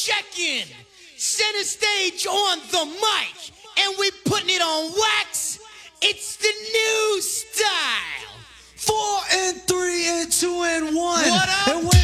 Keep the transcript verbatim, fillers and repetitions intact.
check in. Center stage on the mic. And we putting it on wax. It's the new style. Four and three and two and one. What up? And when